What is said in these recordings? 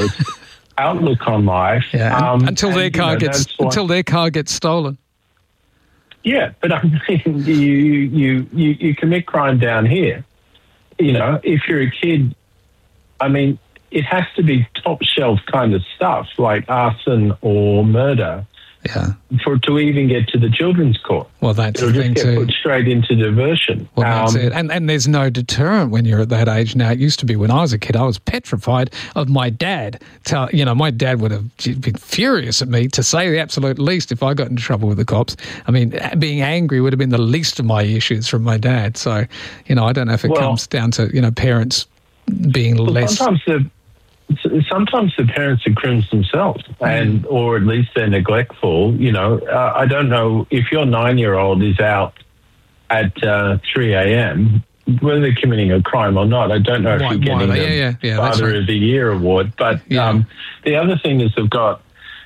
outlook on life. Yeah. Until their car gets stolen. Yeah, but I mean, you commit crime down here. You know, if you're a kid, I mean, it has to be top shelf kind of stuff like arson or murder. Yeah. For it to even get to the children's court. Well, that's It'll the thing just get too. put straight into diversion. Well, that's it. And there's no deterrent when you're at that age now. It used to be when I was a kid, I was petrified of my dad. My dad would have been furious at me, to say the absolute least, if I got into trouble with the cops. I mean, being angry would have been the least of my issues from my dad. So, I don't know if it comes down to, parents being less... Sometimes the parents are crims themselves, or at least they're neglectful. I don't know if your 9-year-old is out at 3 a.m., whether they're committing a crime or not. I don't know if you're getting the Father of the Year award. But the other thing is they've got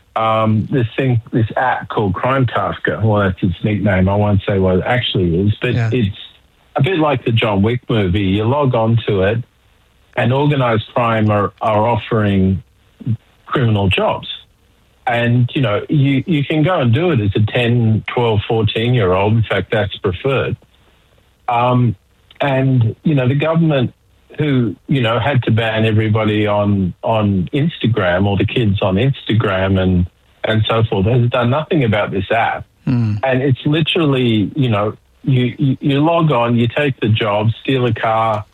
this app called Crime Tasker. Well, that's its nickname. I won't say what it actually is, but it's a bit like the John Wick movie. You log on to it, and organised crime are offering criminal jobs. And, you can go and do it as a 10, 12, 14-year-old. In fact, that's preferred. And, the government who, had to ban everybody on Instagram, or the kids on Instagram and so forth, has done nothing about this app. And it's literally, you log on, you take the job, steal a car,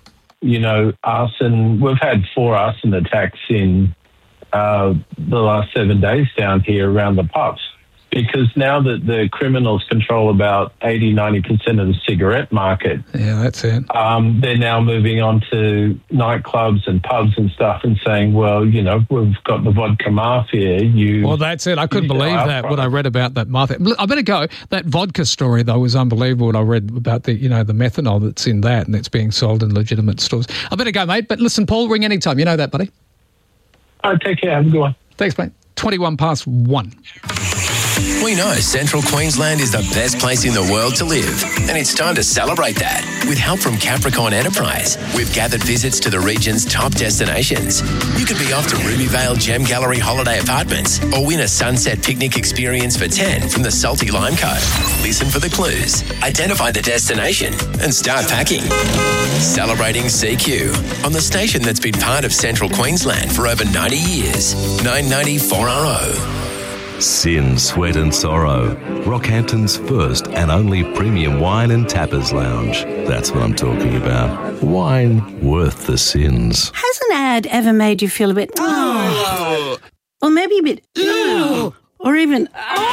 arson. We've had 4 arson attacks in the last 7 days down here around the pubs, because now that the criminals control about 80-90% of the cigarette market. Yeah, that's it. They're now moving on to nightclubs and pubs and stuff and saying, well, we've got the vodka mafia. Well, that's it. I couldn't believe that, what I read about that mafia. I better go. That vodka story, though, was unbelievable. What I read about the methanol that's in that and it's being sold in legitimate stores. I better go, mate. But listen, Paul, ring anytime. You know that, buddy. All right, take care. Have a good one. Thanks, mate. 1:21. We know Central Queensland is the best place in the world to live, and it's time to celebrate that. With help from Capricorn Enterprise, we've gathered visits to the region's top destinations. You could be off to Rubyvale Gem Gallery Holiday Apartments, or win a sunset picnic experience for 10 from the Salty Lime Cove. Listen for the clues, identify the destination, and start packing. Celebrating CQ on the station that's been part of Central Queensland for over 90 years. 990 4RO. Sin, Sweat and Sorrow, Rockhampton's first and only premium wine and tappers lounge. That's what I'm talking about. Wine worth the sins. Has an ad ever made you feel a bit... Oh. Or maybe a bit... Oh. Or even...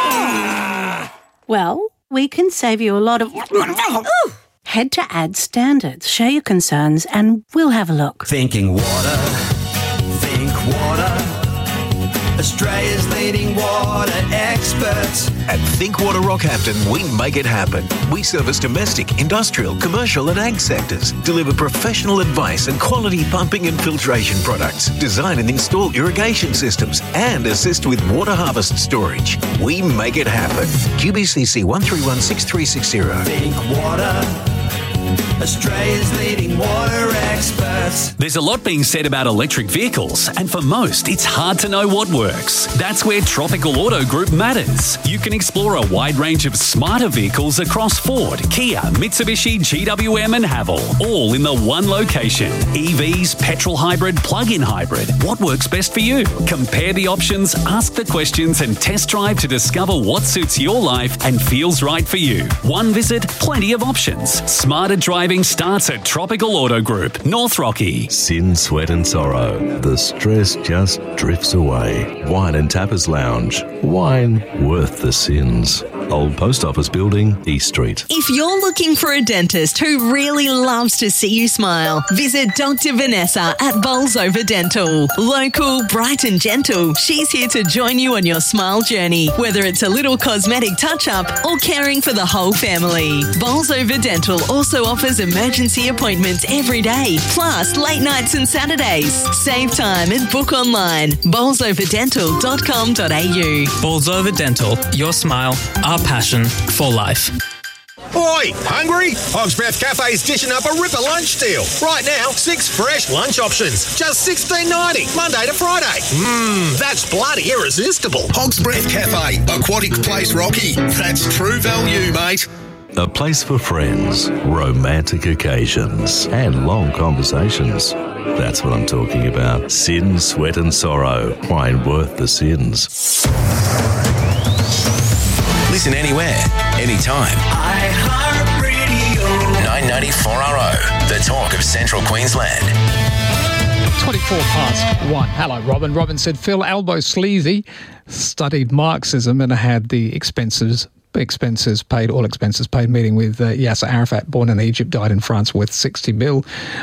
Oh. Well, we can save you a lot of... Oh. Head to Ad Standards, share your concerns, and we'll have a look. Thinking water, think water. Australia's leading water experts. At Think Water Rockhampton, we make it happen. We service domestic, industrial, commercial and ag sectors, deliver professional advice and quality pumping and filtration products, design and install irrigation systems, and assist with water harvest storage. We make it happen. QBCC 1316360. Think water. Australia's leading water experts. There's a lot being said about electric vehicles, and for most, it's hard to know what works. That's where Tropical Auto Group matters. You can explore a wide range of smarter vehicles across Ford, Kia, Mitsubishi, GWM and Haval, all in the one location. EVs, petrol hybrid, plug-in hybrid. What works best for you? Compare the options, ask the questions and test drive to discover what suits your life and feels right for you. One visit, plenty of options. Smarter driving starts at Tropical Auto Group, North Rocky. Sin, Sweat and Sorrow. The stress just drifts away. Wine and Tappers Lounge. Wine worth the sins. Old Post Office Building, East Street. If you're looking for a dentist who really loves to see you smile, visit Dr. Vanessa at Bolsover Dental. Local, bright and gentle, she's here to join you on your smile journey, whether it's a little cosmetic touch-up or caring for the whole family. Bolsover Dental also offers emergency appointments every day, plus late nights and Saturdays. Save time and book online. bolsoverdental.com.au. Bolsover Dental, your smile, our passion for life. Oi, hungry? Hog's Breath Cafe's dishing up a ripper lunch deal. Right now, 6 fresh lunch options, just $16.90, Monday to Friday. That's bloody irresistible. Hog's Breath Cafe, Aquatic Place Rocky. That's true value, mate. A place for friends, romantic occasions, and long conversations. That's what I'm talking about. Sin, Sweat and Sorrow. Wine worth the sins. Listen anywhere, anytime. iHeartRadio. 994RO, the talk of Central Queensland. 24 past 1. Hello, Robin. Robin said, Phil Albo Sleazy studied Marxism and had the all expenses paid meeting with Yasser Arafat, born in Egypt, died in France, worth 60 mil,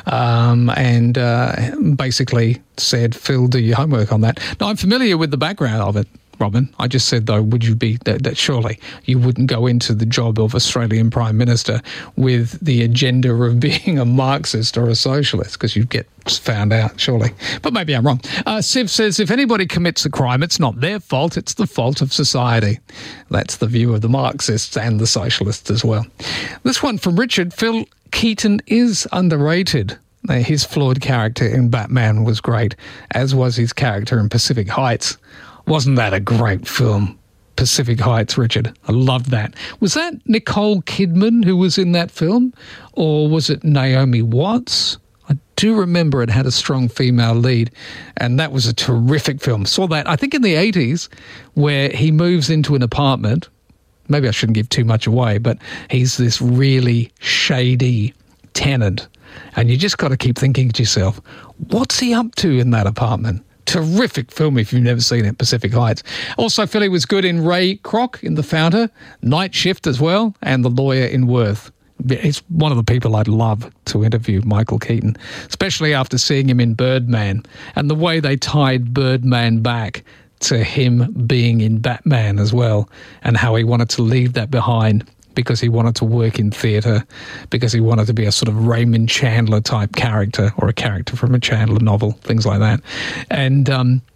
and basically said, Phil, do your homework on that. Now, I'm familiar with the background of it, Robin. I just said, though, would you be that surely you wouldn't go into the job of Australian Prime Minister with the agenda of being a Marxist or a socialist, because you'd get found out, surely. But maybe I'm wrong. Siv says, if anybody commits a crime, it's not their fault, it's the fault of society. That's the view of the Marxists and the socialists as well. This one from Richard. Phil, Keaton is underrated. His flawed character in Batman was great, as was his character in Pacific Heights. Wasn't that a great film? Pacific Heights, Richard. I loved that. Was that Nicole Kidman who was in that film? Or was it Naomi Watts? I do remember it had a strong female lead, and that was a terrific film. Saw that, I think, in the 80s, where he moves into an apartment. Maybe I shouldn't give too much away, but he's this really shady tenant. And you just got to keep thinking to yourself, what's he up to in that apartment? Terrific film if you've never seen it, Pacific Heights. Also, Philly was good in Ray Kroc in The Founder, Night Shift as well, and The Lawyer in Worth. He's one of the people I'd love to interview, Michael Keaton, especially after seeing him in Birdman and the way they tied Birdman back to him being in Batman as well, and how he wanted to leave that behind because he wanted to work in theatre, because he wanted to be a sort of Raymond Chandler type character, or a character from a Chandler novel, things like that. And,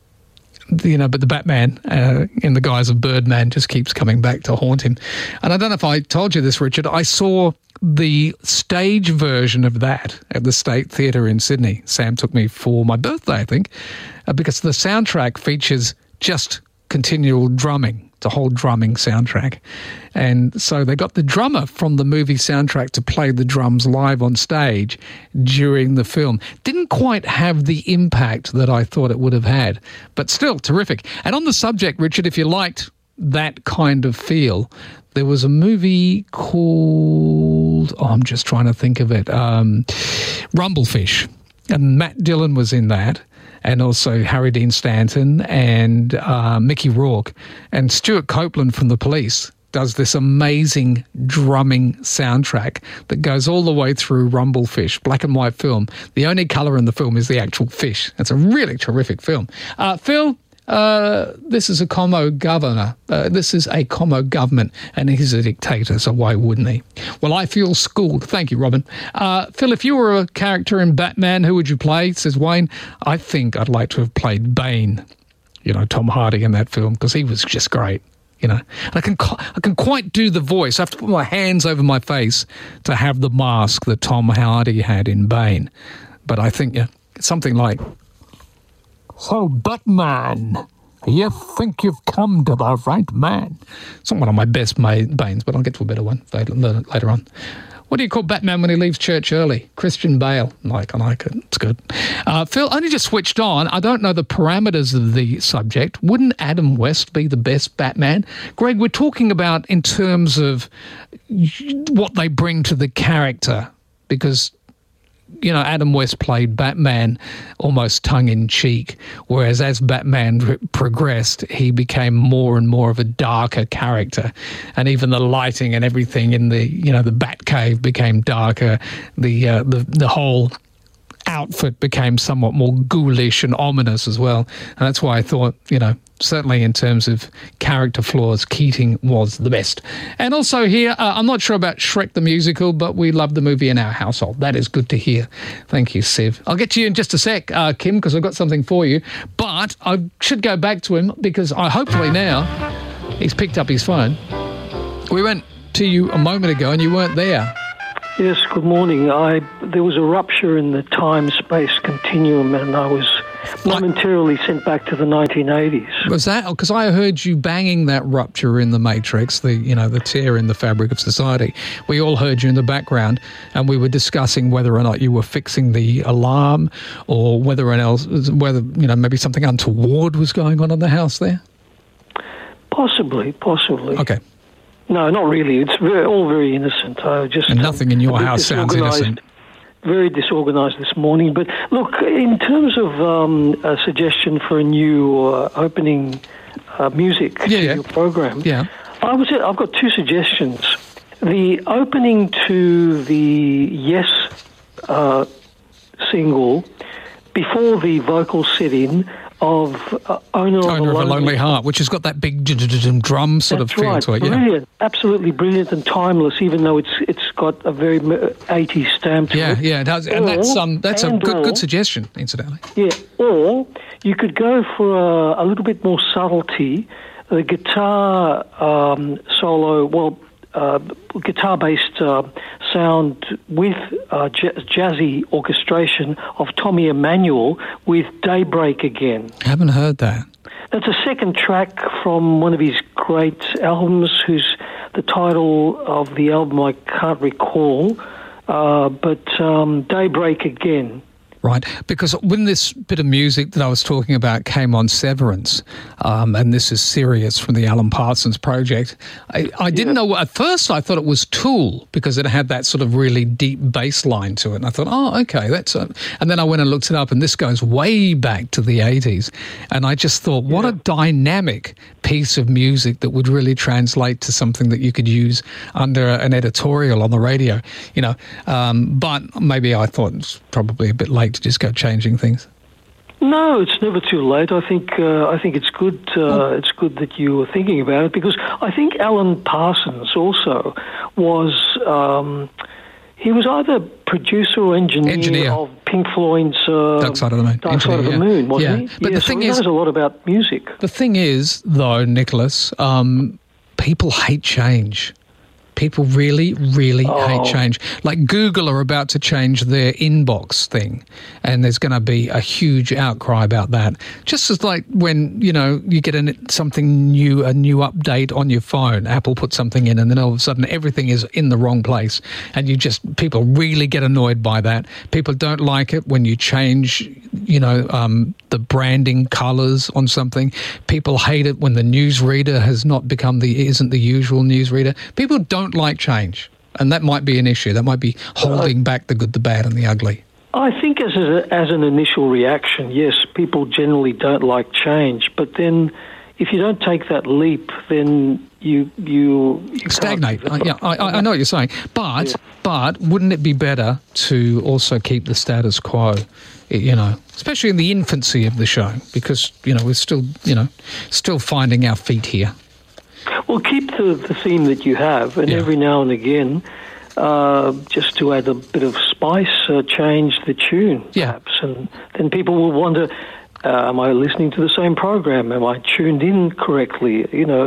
but the Batman in the guise of Birdman just keeps coming back to haunt him. And I don't know if I told you this, Richard, I saw the stage version of that at the State Theatre in Sydney. Sam took me for my birthday, I think, because the soundtrack features just continual drumming. It's a whole drumming soundtrack. And so they got the drummer from the movie soundtrack to play the drums live on stage during the film. Didn't quite have the impact that I thought it would have had, but still terrific. And on the subject, Richard, if you liked that kind of feel, there was a movie called, I'm just trying to think of it, Rumblefish. And Matt Dillon was in that. And also Harry Dean Stanton and Mickey Rourke. And Stuart Copeland from The Police does this amazing drumming soundtrack that goes all the way through Rumblefish, black and white film. The only colour in the film is the actual fish. It's a really terrific film. Phil, this is a Como governor. This is a Como government, and he's a dictator, so why wouldn't he? Well, I feel schooled. Thank you, Robin. Phil, if you were a character in Batman, who would you play? Says Wayne. I think I'd like to have played Bane, Tom Hardy in that film, because he was just great. And I can quite do the voice. I have to put my hands over my face to have the mask that Tom Hardy had in Bane. But I think something like, "So, Batman, you think you've come to the right man?" It's not one of my best Banes, but I'll get to a better one later on. What do you call Batman when he leaves church early? Christian Bale. I like it. It's good. Phil, only just switched on. I don't know the parameters of the subject. Wouldn't Adam West be the best Batman? Greg, we're talking about in terms of what they bring to the character, because Adam West played Batman almost tongue-in-cheek, whereas as Batman progressed, he became more and more of a darker character. And even the lighting and everything in the Batcave became darker. The whole outfit became somewhat more ghoulish and ominous as well. And that's why I thought, certainly in terms of character flaws, Keating was the best. And also here, I'm not sure about Shrek the Musical, but we love the movie in our household. That is good to hear. Thank you, Siv. I'll get to you in just a sec, Kim, because I've got something for you. But I should go back to him because hopefully now he's picked up his phone. We went to you a moment ago and you weren't there. Yes, good morning. There was a rupture in the time-space continuum and I was momentarily sent back to the 1980s. Was that because I heard you banging that rupture in the matrix, the tear in the fabric of society? We all heard you in the background, and we were discussing whether or not you were fixing the alarm, or whether maybe something untoward was going on in the house there. Possibly. Okay. No, not really. It's all very innocent. And nothing in your house sounds innocent. Very disorganised this morning. But look, in terms of a suggestion for a new opening music to your program, I've got two suggestions. The opening to the Yes single before the vocal sit-in of Owner of a Lonely Heart, which has got that big drum sort of feel to it. Brilliant, absolutely brilliant and timeless, even though it's got a very 80s stamp to it. Yeah, it does. And that's a good suggestion, incidentally. Yeah, or you could go for a little bit more subtlety. The guitar solo, guitar-based sound with jazzy orchestration of Tommy Emmanuel with Daybreak Again. I haven't heard that. That's a second track from one of his great albums, whose the title of the album I can't recall, but Daybreak Again. Right, because when this bit of music that I was talking about came on Severance, and this is Sirius from the Alan Parsons Project, I didn't know, at first I thought it was Tool, because it had that sort of really deep bass line to it, and I thought, okay, that's and then I went and looked it up, and this goes way back to the 80s, and I just thought, what a dynamic piece of music that would really translate to something that you could use under an editorial on the radio, but maybe I thought it's probably a bit late to just go changing things. No, it's never too late. I think it's good. It's good that you were thinking about it, because I think Alan Parsons also was. He was either producer or engineer of Pink Floyd's Dark Side of the Moon. Dark Side of the Moon, wasn't he? But the thing is, he knows a lot about music. The thing is, though, Nicholas, people hate change. People really, really hate change. Like Google are about to change their inbox thing, and there's going to be a huge outcry about that. Just as like when, you get something new, a new update on your phone, Apple puts something in, and then all of a sudden everything is in the wrong place, and people really get annoyed by that. People don't like it when you change, the branding colours on something. People hate it when the newsreader has not become isn't the usual newsreader. People don't like change, and that might be an issue. That might be holding back the good, the bad, and the ugly. I think as an initial reaction, yes, people generally don't like change, but then if you don't take that leap, then you stagnate. I know what you're saying, but wouldn't it be better to also keep the status quo? Especially in the infancy of the show, because we're still finding our feet here. Well, keep the theme that you have, and every now and again, just to add a bit of spice, change the tune, perhaps, and then people will wonder, am I listening to the same program? Am I tuned in correctly?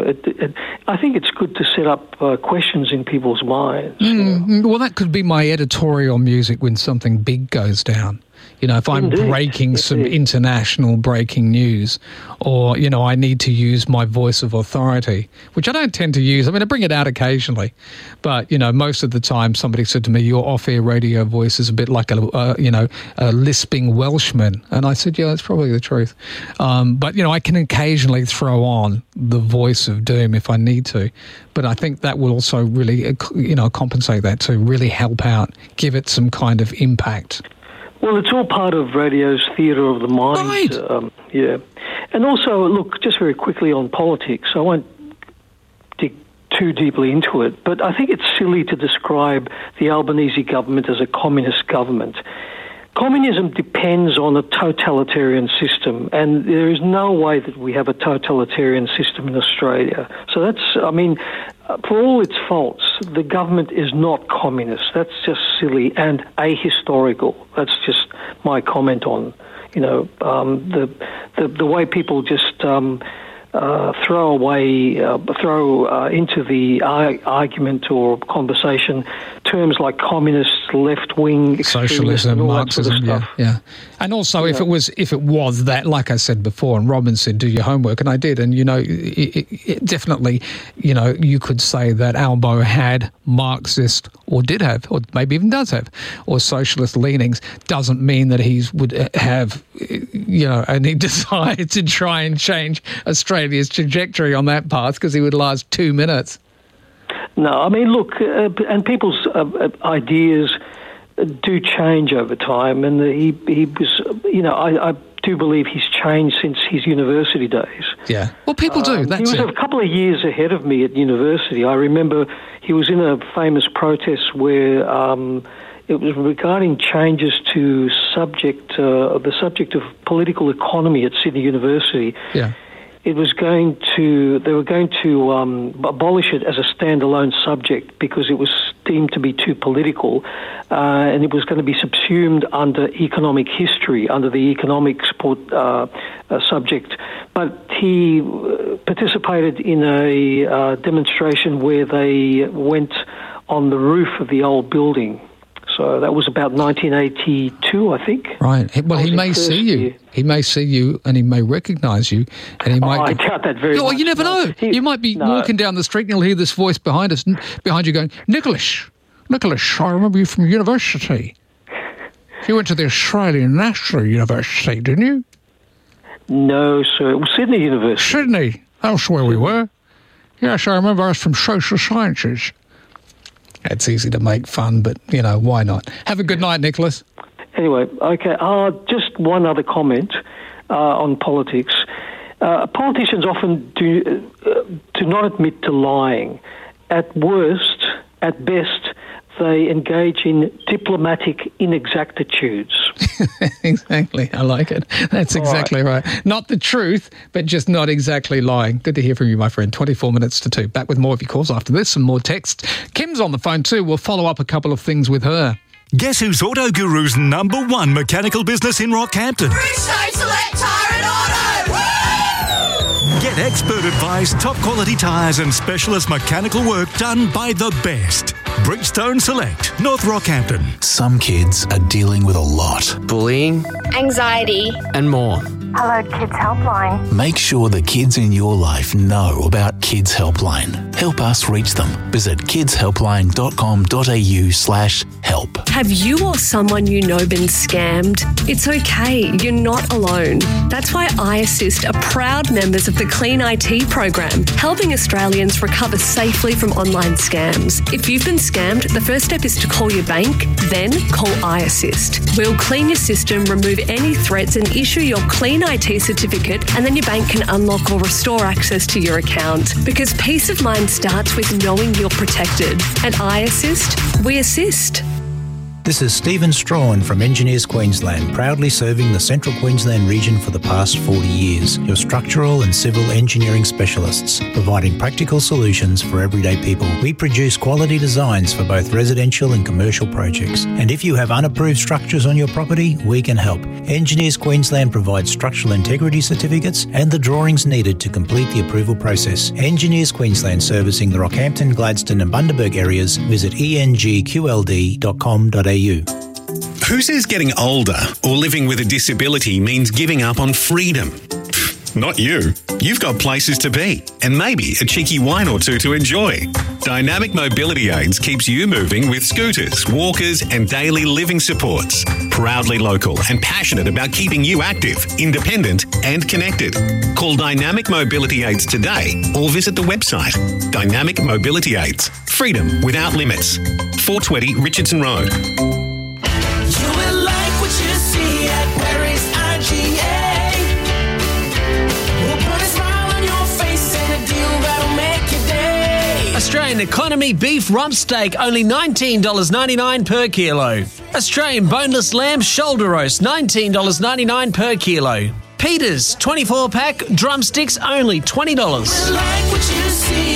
I think it's good to set up questions in people's minds. Well, that could be my editorial music when something big goes down. If I'm breaking some international breaking news, or, I need to use my voice of authority, which I don't tend to use. I mean, I bring it out occasionally, but, most of the time somebody said to me, your off-air radio voice is a bit like a lisping Welshman. And I said, yeah, that's probably the truth. But, I can occasionally throw on the voice of doom if I need to. But I think that will also really, compensate that, to really help out, give it some kind of impact. Well, it's all part of radio's theatre of the mind. Right. And also, look, just very quickly on politics, I won't dig too deeply into it, but I think it's silly to describe the Albanese government as a communist government. Communism depends on a totalitarian system, and there is no way that we have a totalitarian system in Australia. So that's, for all its faults, the government is not communist. That's just silly and ahistorical. That's just my comment on, the way people just throw into the argument or conversation terms like communist, left-wing, socialism, Marxism, yeah. And also, if it was that, like I said before, and Robin said, do your homework, and I did, and it definitely, you could say that Albo had Marxist, or did have, or maybe even does have, or socialist leanings. Doesn't mean that he would have, any desire to try and change Australia's trajectory on that path, because he would last 2 minutes. No, I mean, look, and people's ideas do change over time, and he was, I do believe he's changed since his university days. Yeah, well, people do. That's he was a couple of years ahead of me at university. I remember he was in a famous protest where it was regarding changes to the subject of political economy at Sydney University. Yeah. They were going to abolish it as a standalone subject because it was deemed to be too political, and it was going to be subsumed under economic history, under the economics subject. But he participated in a demonstration where they went on the roof of the old building. So that was about 1982, I think. Right. Well, he may see you. Year. He may see you, and he may recognise you, and he might. I doubt that very much. Well, you never know. You might be walking down the street, and you'll hear this voice behind you going, Nicholas, I remember you from university. You went to the Australian National University, didn't you? No, sir. It was Sydney University. Sydney. That's where we were. Yes, I remember us from social sciences. It's easy to make fun, but, why not? Have a good night, Nicholas. Anyway, okay, just one other comment on politics. Politicians often do not admit to lying. At best, they engage in diplomatic inexactitudes. Exactly. I like it. That's exactly right. Not the truth, but just not exactly lying. Good to hear from you, my friend. 24 minutes to 2. Back with more of your calls after this, some more texts. Kim's on the phone too. We'll follow up a couple of things with her. Guess who's Auto Guru's #1 mechanical business in Rockhampton? Bridgestone Select Tyre and Auto! Get expert advice, top quality tyres and specialist mechanical work done by the best. Bridgestone Select, North Rockhampton. Some kids are dealing with a lot. Bullying, anxiety, and more. Hello Kids Helpline. Make sure the kids in your life know about Kids Helpline. Help us reach them. Visit kidshelpline.com.au/help. Have you or someone you know been scammed? It's okay, you're not alone. That's why iAssist are proud members of the Clean IT program, helping Australians recover safely from online scams. If you've been scammed, the first step is to call your bank, then call iAssist. We'll clean your system, remove any threats and issue your Clean IT certificate, and then your bank can unlock or restore access to your account. Because peace of mind starts with knowing you're protected. At iAssist, we assist. This is Stephen Strawn from Engineers Queensland, proudly serving the Central Queensland region for the past 40 years. Your structural and civil engineering specialists, providing practical solutions for everyday people. We produce quality designs for both residential and commercial projects. And if you have unapproved structures on your property, we can help. Engineers Queensland provides structural integrity certificates and the drawings needed to complete the approval process. Engineers Queensland, servicing the Rockhampton, Gladstone and Bundaberg areas. Visit engqld.com.au. Who says getting older or living with a disability means giving up on freedom? Not you. You've got places to be and maybe a cheeky wine or two to enjoy. Dynamic Mobility Aids keeps you moving with scooters, walkers and daily living supports. Proudly local and passionate about keeping you active, independent and connected. Call Dynamic Mobility Aids today or visit the website. Dynamic Mobility Aids. Freedom without limits. 420 Richardson Road. You will like what you see at Perry's IGA. We'll put a smile on your face and a deal that'll make your day. Australian economy beef rump steak, only $19.99 per kilo. Australian boneless lamb shoulder roast, $19.99 per kilo. Peters 24-pack drumsticks, only $20. You'll like what you see.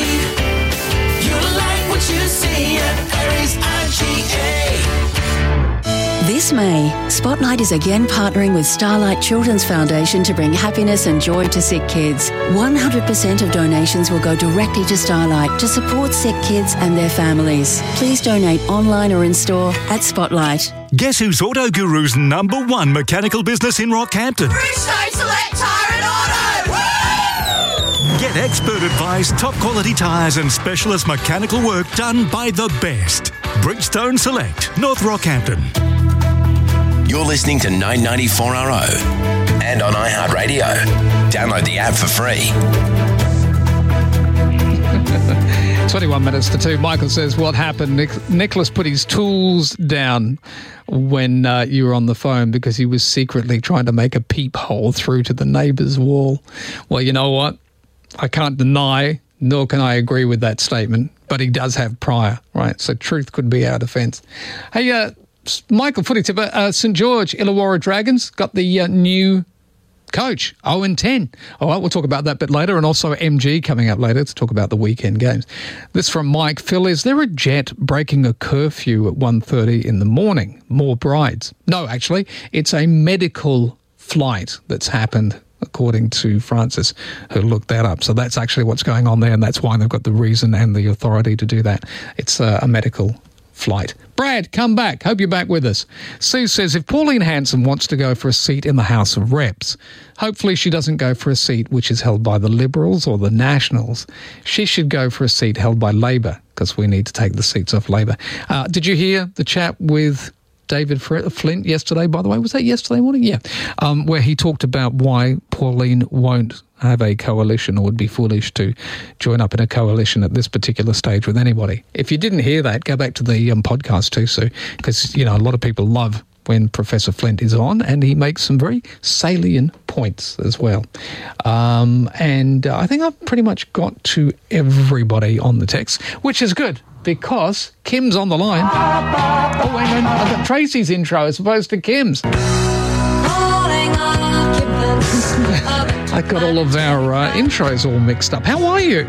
You'll like what you see at Perry's IGA. This May, Spotlight is again partnering with Starlight Children's Foundation to bring happiness and joy to sick kids. 100% of donations will go directly to Starlight to support sick kids and their families. Please donate online or in store at Spotlight. Guess who's Auto Guru's #1 mechanical business in Rockhampton? Bridgestone Select Tyre and Auto! Woo! Get expert advice, top quality tyres and specialist mechanical work done by the best. Bridgestone Select, North Rockhampton. You're listening to 994RO and on iHeartRadio. Download the app for free. 21 minutes to 2. Michael says, what happened? Nicholas put his tools down when you were on the phone because he was secretly trying to make a peephole through to the neighbour's wall. Well, you know what? I can't deny, nor can I agree with that statement, but he does have prior, right? So truth could be our defence. Hey, Michael, footy tipper, St George Illawarra Dragons got the new coach, 0-10. All right, we'll talk about that a bit later, and also MG coming up later to talk about the weekend games. This from Mike. Phil, is there a jet breaking a curfew at 1:30 in the morning? More brides? No, actually, it's a medical flight that's happened, according to Francis, who looked that up. So that's actually what's going on there, and that's why they've got the reason and the authority to do that. It's a medical flight. Brad, come back. Hope you're back with us. Sue says, if Pauline Hanson wants to go for a seat in the House of Reps, hopefully she doesn't go for a seat which is held by the Liberals or the Nationals. She should go for a seat held by Labor, because we need to take the seats off Labor. Did you hear the chat with David Flint yesterday, by the way? Was that yesterday morning? Yeah. Where he talked about why Pauline won't have a coalition, or would be foolish to join up in a coalition at this particular stage with anybody. If you didn't hear that, go back to the podcast too, Sue, because, you know, a lot of people love when Professor Flint is on, and he makes some very salient points as well. And I think I've pretty much got to everybody on the text, which is good, because Kim's on the line. Oh, wait, no, I've got Tracy's intro as opposed to Kim's. I got all of our intros all mixed up. How are you?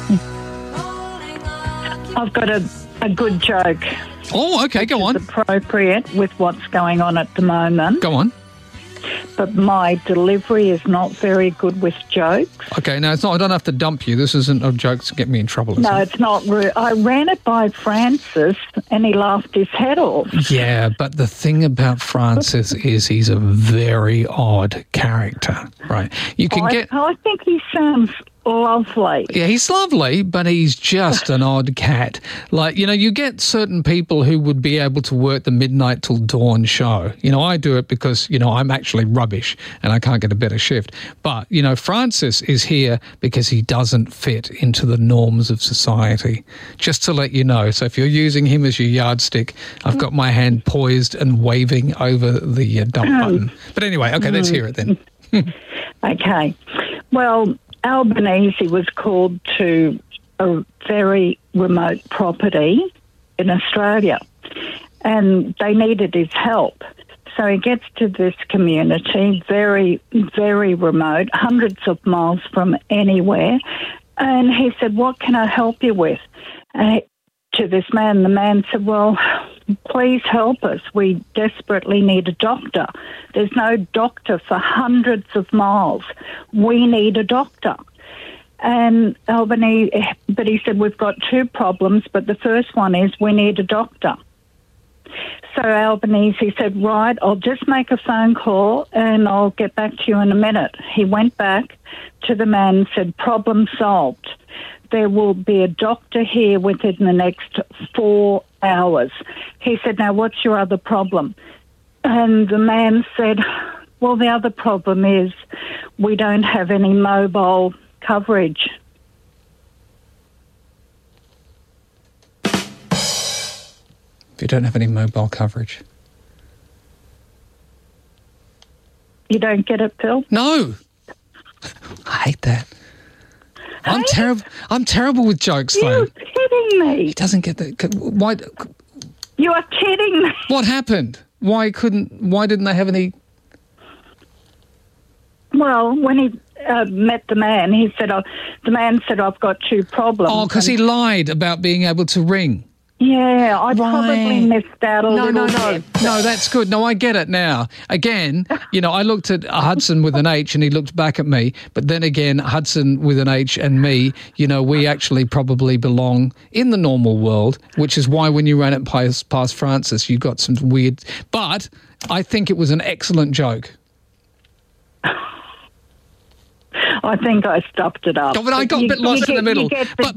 I've got a good joke. Oh, okay, go on. It's appropriate with what's going on at the moment. Go on. But my delivery is not very good with jokes. Okay, no, it's not. I don't have to dump you. This isn't a joke to get me in trouble. No, it's not. I ran it by Francis and he laughed his head off. Yeah, but the thing about Francis is he's a very odd character, right? You can I think he sounds lovely. Yeah, he's lovely, but he's just an odd cat. Like, you know, you get certain people who would be able to work the midnight till dawn show. You know, I do it because, you know, I'm actually rubbish and I can't get a better shift. But, you know, Francis is here because he doesn't fit into the norms of society. Just to let you know. So if you're using him as your yardstick, I've got my hand poised and waving over the dump button. But anyway, okay, let's hear it then. Okay. Well, Albanese was called to a very remote property in Australia and they needed his help. So he gets to this community, very, very remote, hundreds of miles from anywhere, and he said, what can I help you with? To this man, the man said, well, please help us. We desperately need a doctor. There's no doctor for hundreds of miles. We need a doctor. And Albanese, but he said, we've got two problems, but the first one is we need a doctor. So Albanese said, right, I'll just make a phone call and I'll get back to you in a minute. He went back to the man and said, problem solved. There will be a doctor here within the next 4 hours. He said, now what's your other problem? And the man said, well, the other problem is we don't have any mobile coverage. If you don't have any mobile coverage. You don't get it, Phil? No. I hate that. I'm terrible with jokes, though. You're kidding me. He doesn't get that. Why? You are kidding me. What happened? Why didn't they have any? Well, when he met the man, he said, the man said, I've got two problems. Oh, because he lied about being able to ring. Yeah, I probably missed out a little bit. No, that's good. No, I get it now. Again, I looked at Hudson with an H and he looked back at me. But then again, Hudson with an H and me, we actually probably belong in the normal world, which is why when you ran it past Francis, you got some weird... But I think it was an excellent joke. I think I stuffed it up. But I got a bit lost in the middle.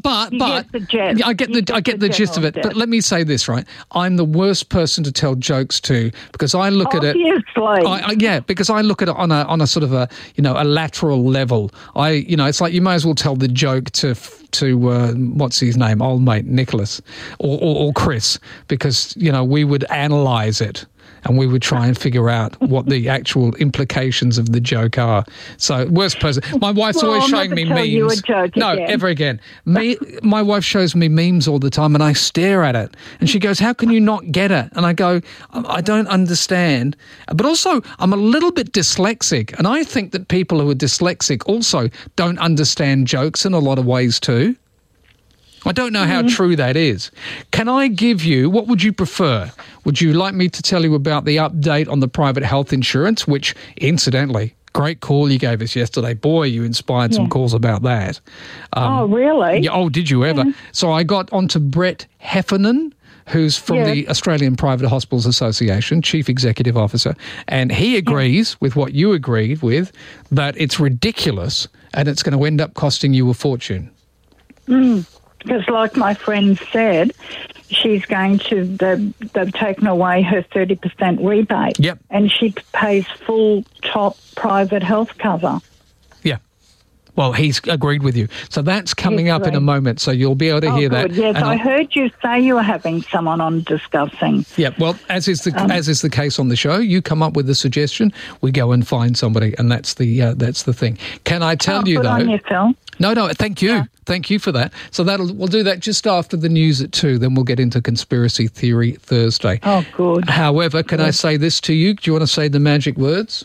I get the gist of it. But let me say this, right? I'm the worst person to tell jokes to because I look at it. Because I look at it on a sort of a lateral level. It's like you may as well tell the joke to what's his name, old mate Nicholas or Chris, because we would analyse it. And we would try and figure out what the actual implications of the joke are. So, worst person. My wife's always showing me memes. You a joke ever again. My wife shows me memes all the time, and I stare at it. And she goes, "How can you not get it?" And I go, "I don't understand." But also, I'm a little bit dyslexic, and I think that people who are dyslexic also don't understand jokes in a lot of ways too. I don't know how true that is. Can I give you, what would you prefer? Would you like me to tell you about the update on the private health insurance, which, incidentally, great call you gave us yesterday. Boy, you inspired some calls about that. Oh, really? Yeah, oh, did you ever? So I got onto Brett Heffernan, who's from the Australian Private Hospitals Association, Chief Executive Officer, and he agrees with what you agreed with, that it's ridiculous and it's going to end up costing you a fortune. Because like my friend said, she's going to, they've taken away her 30% rebate. Yep. And she pays full top private health cover. Yeah. Well, he's agreed with you. So that's coming up in a moment, so you'll be able to hear that. Yes, and I heard you say you were having someone on discussing. Yeah, well, as is the case on the show, you come up with a suggestion, we go and find somebody, and that's the thing. Can I tell you, good though... on you, Phil. No, thank you. Yeah. Thank you for that. So we'll do that just after the news at 2, then we'll get into Conspiracy Theory Thursday. Oh, good. However, can I say this to you? Do you want to say the magic words?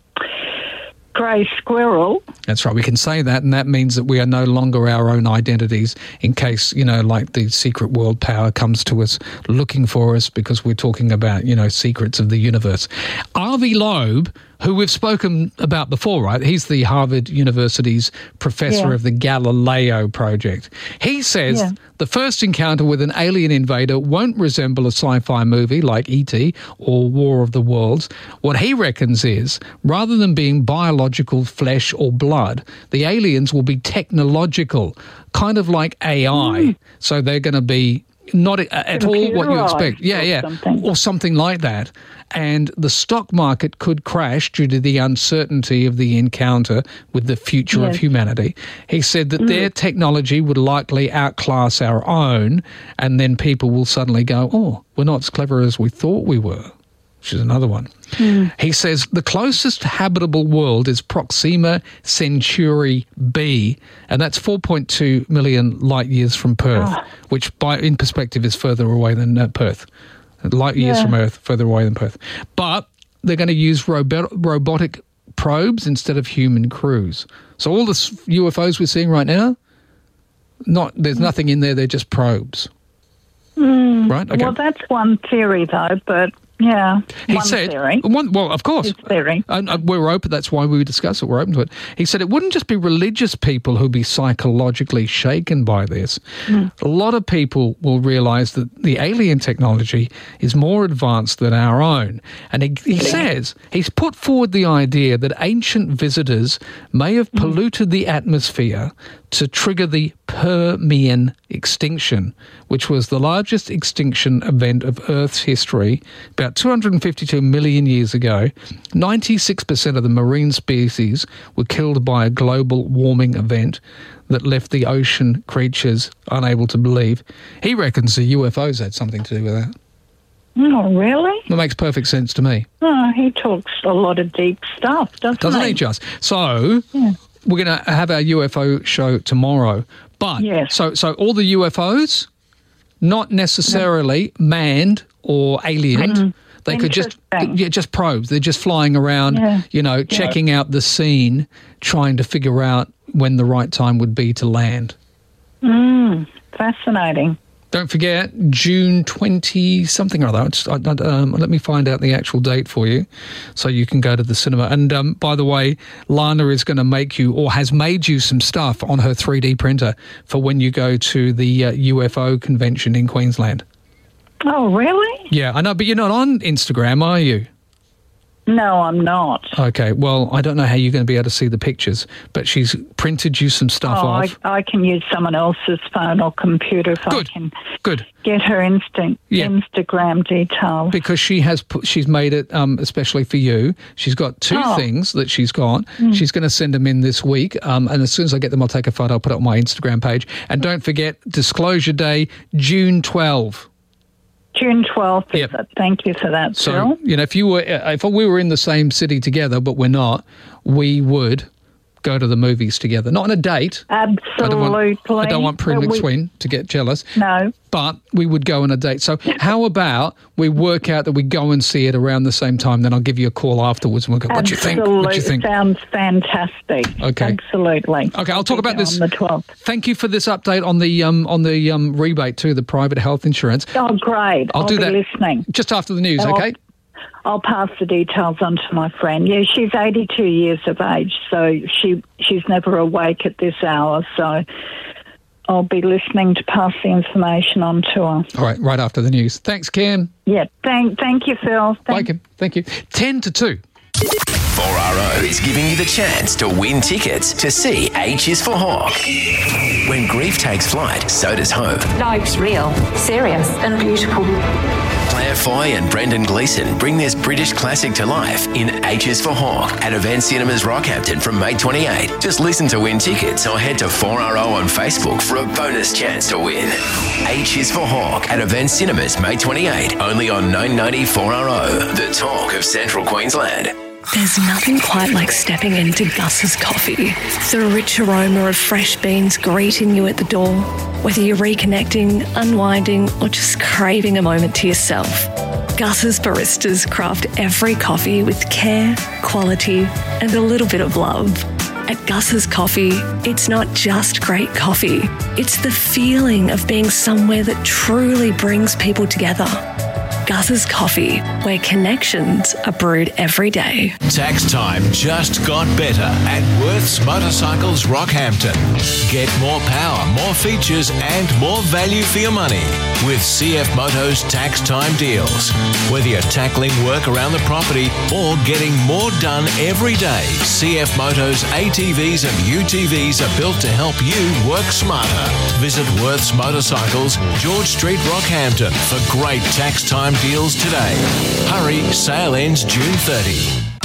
Grey squirrel. That's right. We can say that, and that means that we are no longer our own identities in case, like the secret world power comes to us looking for us because we're talking about, secrets of the universe. Avi Loeb, who we've spoken about before, right? He's the Harvard University's professor of the Galileo Project. He says the first encounter with an alien invader won't resemble a sci-fi movie like E.T. or War of the Worlds. What he reckons is, rather than being biological flesh or blood, the aliens will be technological, kind of like AI. So they're going to be not at all what you expect. Or something like that. And the stock market could crash due to the uncertainty of the encounter with the future of humanity. He said that their technology would likely outclass our own, and then people will suddenly go, oh, we're not as clever as we thought we were, which is another one. He says the closest habitable world is Proxima Centauri B, and that's 4.2 million light years from Perth, which in perspective is further away than Perth. Light years from Earth, further away than Perth. But they're going to use robotic probes instead of human crews. So all the UFOs we're seeing right now, there's nothing in there, they're just probes. Right? Okay. Well, that's one theory, though, but... Yeah, theory. Well, of course. His theory. We're open. That's why we discuss it. We're open to it. He said it wouldn't just be religious people who'd be psychologically shaken by this. A lot of people will realise that the alien technology is more advanced than our own. And he says he's put forward the idea that ancient visitors may have polluted the atmosphere to trigger the Permian extinction, which was the largest extinction event of Earth's history. About 252 million years ago, 96% of the marine species were killed by a global warming event that left the ocean creatures unable to believe. He reckons the UFOs had something to do with that. Oh, really? That makes perfect sense to me. Oh, he talks a lot of deep stuff, doesn't he? Just? So... Yeah. We're going to have our UFO show tomorrow. But, so all the UFOs, not necessarily manned or alien. They could just probes. They're just flying around, checking out the scene, trying to figure out when the right time would be to land. Fascinating. Don't forget, June 20-something or other. Let me find out the actual date for you so you can go to the cinema. And by the way, Lana is going to make you, or has made you, some stuff on her 3D printer for when you go to the UFO convention in Queensland. Oh, really? Yeah, I know, but you're not on Instagram, are you? No, I'm not. Okay, well, I don't know how you're going to be able to see the pictures, but she's printed you some stuff off. I can use someone else's phone or computer if I can get her Instagram details. Because she's made it especially for you. She's got two things that she's got. She's going to send them in this week, and as soon as I get them, I'll take a photo, I'll put it on my Instagram page. And don't forget, Disclosure Day, June 12. June 12th. Yep. Thank you for that, So, Phil. if we were in the same city together, but we're not, we would go to the movies together. Not on a date. Absolutely. I don't want Prue McSween to get jealous. No. But we would go on a date. So how about we work out that we go and see it around the same time, then I'll give you a call afterwards and we'll go, what do you think? What do you think? Sounds fantastic. Okay. Absolutely. Okay, I'll talk about this. On the 12th. Thank you for this update on the rebate too, the private health insurance. Oh, great. I'll do be that listening. Just after the news, okay? I'll pass the details on to my friend. Yeah, she's 82 years of age, so she's never awake at this hour, so I'll be listening to pass the information on to her. All right after the news. Thanks, Kim. Yeah, thank you, Phil. Bye, Kim. Thank you. 10-2. 4RO is giving you the chance to win tickets to see H is for Hawk. When grief takes flight, so does hope. Life's real, serious and beautiful. Claire Foy and Brendan Gleeson bring this British classic to life in H is for Hawk at Event Cinemas Rockhampton from May 28. Just listen to win tickets or head to 4RO on Facebook for a bonus chance to win. H is for Hawk at Event Cinemas May 28, only on 990 4RO, the talk of Central Queensland. There's nothing quite like stepping into Gus's Coffee. The rich aroma of fresh beans greeting you at the door. Whether you're reconnecting, unwinding, or just craving a moment to yourself, Gus's baristas craft every coffee with care, quality, and a little bit of love. At Gus's Coffee, it's not just great coffee. It's the feeling of being somewhere that truly brings people together. Gus's Coffee, where connections are brewed every day. Tax time just got better at Worth's Motorcycles Rockhampton. Get more power, more features and more value for your money with CF Motos tax time deals. Whether you're tackling work around the property or getting more done every day, CF Motos ATVs and UTVs are built to help you work smarter. Visit Worth's Motorcycles, George Street, Rockhampton for great tax time deals today. Hurry, sale ends June 30.